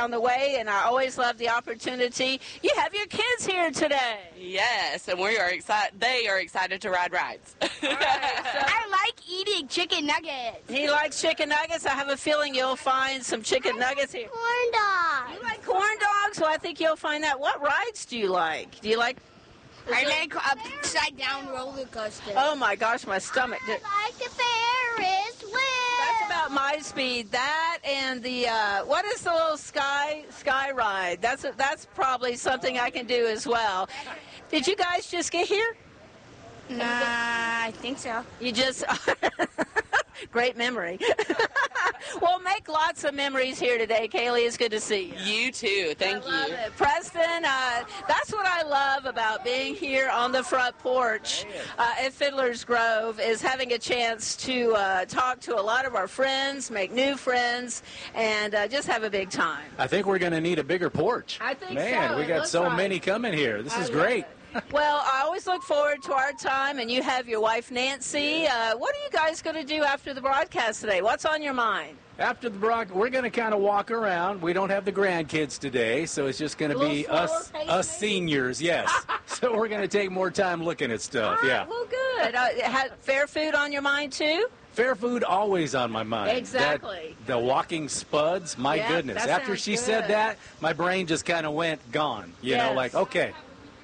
down the way, and I always love the opportunity. You have your kids here today. Yes, and we are excited. They are excited to ride rides. All right, so I like eating chicken nuggets. he likes chicken nuggets. I have a feeling you'll find some chicken nuggets here. Corn dogs. You like corn dogs? Well, I think you'll find that. What rides do you like? Do you like? I like upside down roller coaster. Oh my gosh, my stomach. I like the Ferris wheel. That's about my speed. That and the what is the little sky ride? That's probably something I can do as well. Did you guys just get here? Nah, I think so. You just great memory. Well, make lots of memories here today. Kaylee, it's good to see you. You too. Thank I love you. it. Preston, that's what I love about being here on the front porch at Fiddler's Grove, is having a chance to talk to a lot of our friends, make new friends, and just have a big time. I think we're going to need a bigger porch. I think Man, so. we It got looks so like many it. coming here. This is I love great. it. Well, I always look forward to our time, and you have your wife, Nancy. What are you guys going to do after the broadcast today? What's on your mind? After the broadcast, we're going to kind of walk around. We don't have the grandkids today, so it's just going to be us seniors, yes. So we're going to take more time looking at stuff, All right, yeah. well, good. Fair food on your mind, too? Fair food always on my mind. Exactly. The walking spuds, my Yeah, goodness. that After sounds she good. said that, my brain just kind of went gone. You know, Yes. like, okay.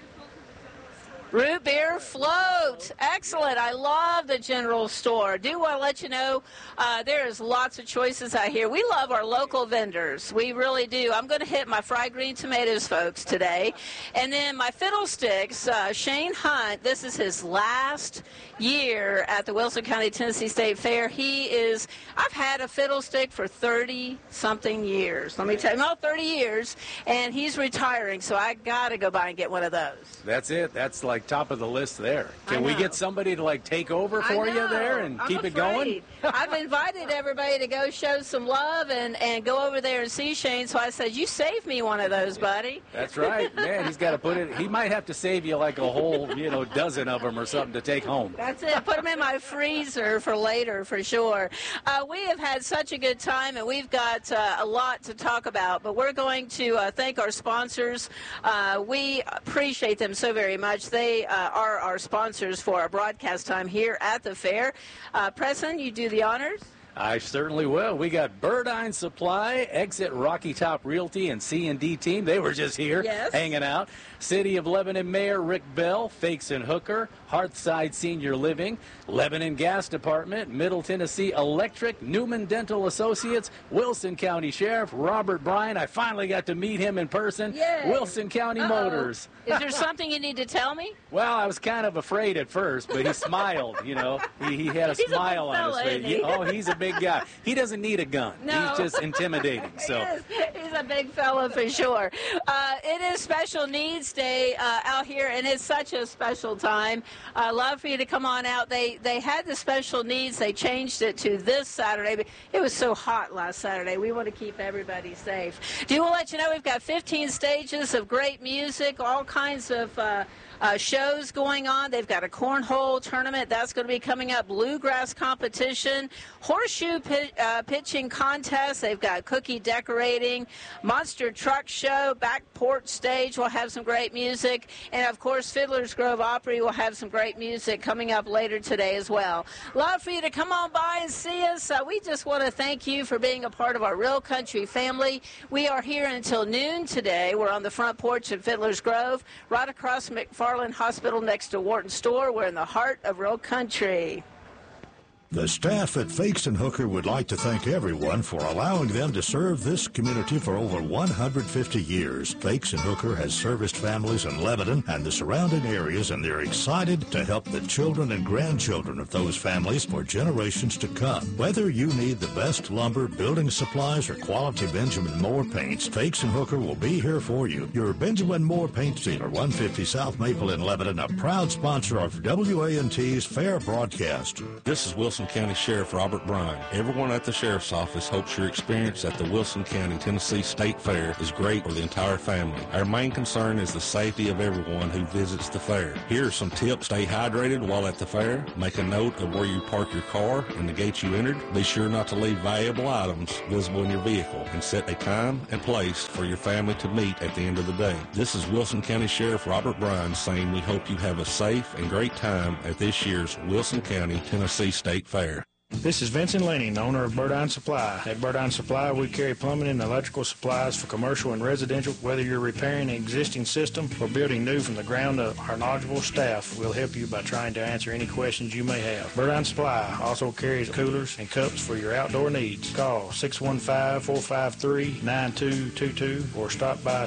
Root beer float. Excellent. I love the general store. Do want to let you know there is lots of choices out here. We love our local vendors. We really do. I'm going to hit my fried green tomatoes, folks, today. And then my fiddlesticks, Shane Hunt, this is his last year at the Wilson County Tennessee State Fair. I've had a fiddlestick for 30-something years. Let me tell you, 30 years. And he's retiring, so I got to go by and get one of those. That's it. That's like top of the list there. Can I we know. get somebody to like take over for I you know. there and I'm keep it going? afraid. I've invited everybody to go show some love and go over there and see Shane. So I said, you save me one of those, buddy. That's right. Man, he's got to put it. He might have to save you like a whole, dozen of them or something to take home. That's it. Put them in my freezer for later, for sure. We have had such a good time, and we've got a lot to talk about. But we're going to thank our sponsors. We appreciate them so very much. They are our sponsors for our broadcast time here at the fair. Preston, you do the honors. I certainly will. We got Birdine Supply, Exit Rocky Top Realty, and C&D Team. They were just here hanging out. City of Lebanon Mayor Rick Bell, Fakes and Hooker, Hearthside Senior Living, Lebanon Gas Department, Middle Tennessee Electric, Newman Dental Associates, Wilson County Sheriff Robert Bryan. I finally got to meet him in person. Yay. Wilson County Motors. Is there something you need to tell me? Well, I was kind of afraid at first, but he smiled, He had a He's a smile big on his fella, face. isn't he? He's a big guy. He doesn't need a gun. No. He's just intimidating. So. He's a big fella for sure. It is Special Needs Day out here, and it's such a special time. I love for you to come on out. They had the special needs. They changed it to this Saturday. But it was so hot last Saturday. We want to keep everybody safe. Do want to let you know we've got 15 stages of great music, all kinds of shows going on. They've got a cornhole tournament that's going to be coming up, bluegrass competition, horseshoe pitching contest. They've got cookie decorating, monster truck show, back porch stage will have some great music, and of course Fiddler's Grove Opry will have some great music coming up later today as well. Love for you to come on by and see us. We just want to thank you for being a part of our Real Country family. We are here until noon today. We're on the front porch at Fiddler's Grove, right across McFarland Hospital next to Wharton Store. We're in the heart of Real Country. The staff at Fakes and Hooker would like to thank everyone for allowing them to serve this community for over 150 years. Fakes and Hooker has serviced families in Lebanon and the surrounding areas, and they're excited to help the children and grandchildren of those families for generations to come. Whether you need the best lumber, building supplies, or quality Benjamin Moore paints, Fakes and Hooker will be here for you. Your Benjamin Moore paint dealer, 150 South Maple in Lebanon, a proud sponsor of WANT's Fair broadcast. This is Wilson Wilson County Sheriff Robert Bryan. Everyone at the Sheriff's Office hopes your experience at the Wilson County, Tennessee State Fair is great for the entire family. Our main concern is the safety of everyone who visits the fair. Here are some tips. Stay hydrated while at the fair. Make a note of where you park your car and the gate you entered. Be sure not to leave valuable items visible in your vehicle, and set a time and place for your family to meet at the end of the day. This is Wilson County Sheriff Robert Bryan saying we hope you have a safe and great time at this year's Wilson County, Tennessee State Fair. This is Vincent Lenning, owner of Burdine Supply. At Burdine Supply, we carry plumbing and electrical supplies for commercial and residential. Whether you're repairing an existing system or building new from the ground up, our knowledgeable staff will help you by trying to answer any questions you may have. Burdine Supply also carries coolers and cups for your outdoor needs. Call 615-453-9222 or stop by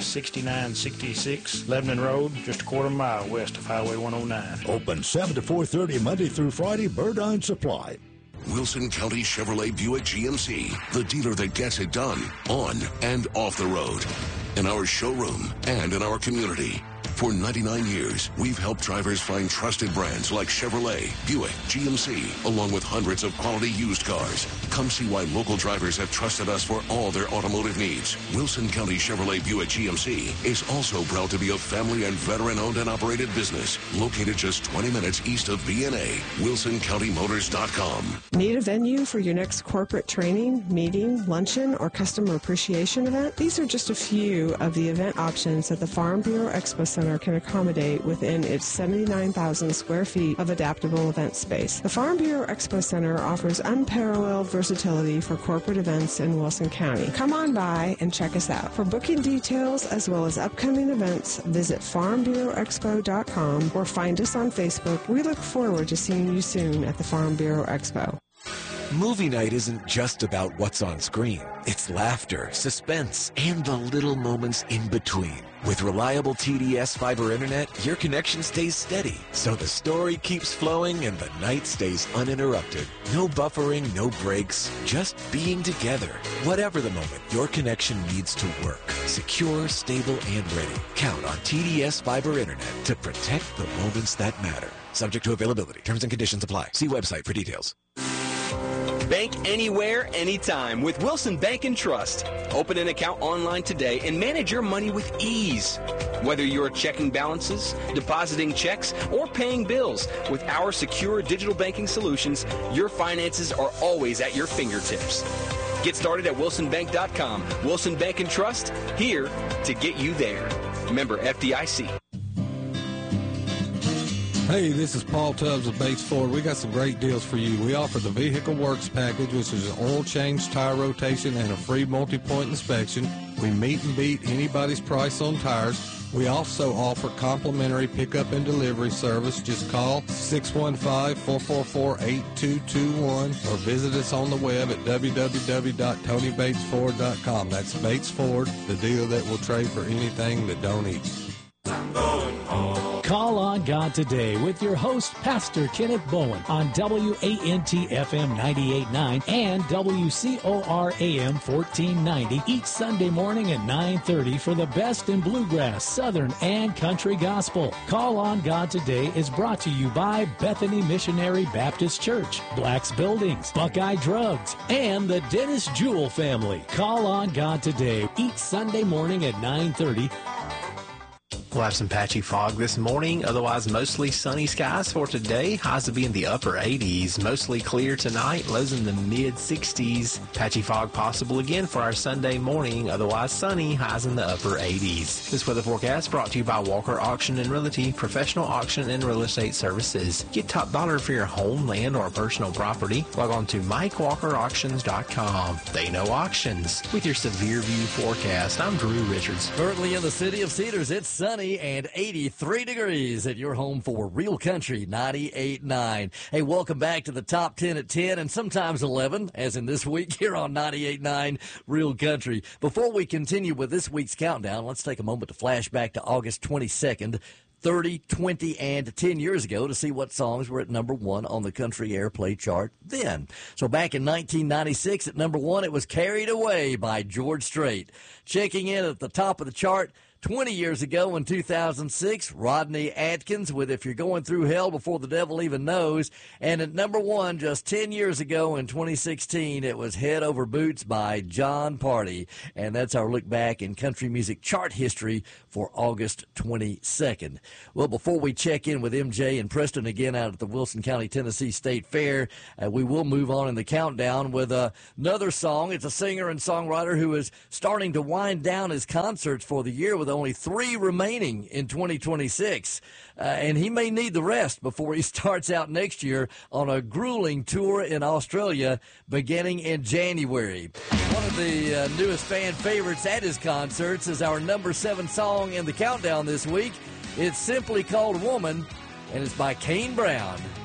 6966 Lebanon Road, just a quarter mile west of Highway 109. Open 7 to 4:30 Monday through Friday, Burdine Supply. Wilson County Chevrolet Buick GMC, the dealer that gets it done on and off the road, in our showroom and in our community. For 99 years, we've helped drivers find trusted brands like Chevrolet, Buick, GMC, along with hundreds of quality used cars. Come see why local drivers have trusted us for all their automotive needs. Wilson County Chevrolet Buick GMC is also proud to be a family and veteran-owned and operated business located just 20 minutes east of BNA. WilsonCountyMotors.com. Need a venue for your next corporate training, meeting, luncheon, or customer appreciation event? These are just a few of the event options that the Farm Bureau Expo Center can accommodate within its 79,000 square feet of adaptable event space. The Farm Bureau Expo Center offers unparalleled versatility for corporate events in Wilson County. Come on by and check us out. For booking details as well as upcoming events, visit FarmBureauExpo.com or find us on Facebook. We look forward to seeing you soon at the Farm Bureau Expo. Movie night isn't just about what's on screen. It's laughter, suspense, and the little moments in between. With reliable TDS fiber internet, your connection stays steady, so the story keeps flowing and the night stays uninterrupted. No buffering, no breaks, just being together. Whatever the moment, your connection needs to work. Secure, stable, and ready. Count on TDS fiber internet to protect the moments that matter. Subject to availability. Terms and conditions apply. See website for details. Bank anywhere, anytime with Wilson Bank and Trust. Open an account online today and manage your money with ease. Whether you're checking balances, depositing checks, or paying bills, with our secure digital banking solutions, your finances are always at your fingertips. Get started at wilsonbank.com. Wilson Bank and Trust, here to get you there. Member FDIC. Hey, this is Paul Tubbs of Bates Ford. We got some great deals for you. We offer the Vehicle Works Package, which is an oil change, tire rotation, and a free multi-point inspection. We meet and beat anybody's price on tires. We also offer complimentary pickup and delivery service. Just call 615-444-8221 or visit us on the web at www.TonyBatesFord.com. That's Bates Ford, the dealer that will trade for anything that don't eat. Call on God today with your host, Pastor Kenneth Bowen, on WANT-FM 98.9 and WCOR-AM 1490 each Sunday morning at 9:30 for the best in bluegrass, southern, and country gospel. Call on God today is brought to you by Bethany Missionary Baptist Church, Black's Buildings, Buckeye Drugs, and the Dennis Jewell family. Call on God today each Sunday morning at 9:30. We'll have some patchy fog this morning, otherwise mostly sunny skies for today. Highs will be in the upper 80s, mostly clear tonight, lows in the mid-60s. Patchy fog possible again for our Sunday morning, otherwise sunny, highs in the upper 80s. This weather forecast brought to you by Walker Auction and Realty, professional auction and real estate services. Get top dollar for your home, land, or personal property. Log on to MikeWalkerAuctions.com. They know auctions. With your severe view forecast, I'm Drew Richards. Currently in the city of Cedars, it's sunny and 83 degrees at your home for Real Country 98.9. Hey, welcome back to the Top 10 at 10 and sometimes 11, as in this week here on 98.9 Real Country. Before we continue with this week's countdown, let's take a moment to flash back to August 22nd, 30, 20, and 10 years ago to see what songs were at number one on the country airplay chart then. So back in 1996 at number one, it was Carried Away by George Strait. Checking in at the top of the chart 20 years ago in 2006, Rodney Atkins with If You're Going Through Hell Before the Devil Even Knows. And at number 1, just 10 years ago in 2016, it was Head Over Boots by John Party. And that's our look back in country music chart history for August 22nd. Well, before we check in with MJ and Preston again out at the Wilson County, Tennessee State Fair, we will move on in the countdown with another song. It's a singer and songwriter who is starting to wind down his concerts for the year with only 3 remaining in 2026. And he may need the rest before he starts out next year on a grueling tour in Australia beginning in January. One of the newest fan favorites at his concerts is our number 7 song in the countdown this week. It's simply called Woman, and it's by Kane Brown.